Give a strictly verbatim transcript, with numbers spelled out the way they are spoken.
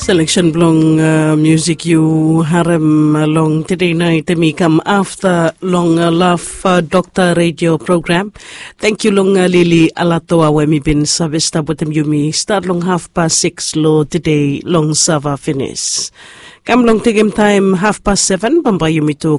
Selection blong uh, music you harem long today night me come after long uh, love uh, Doctor Radio program. Thank you long uh, Lily Alatoa when me been service tabotem you me start long half past six lo today long sava finish. Come long take time half past seven bamba you me to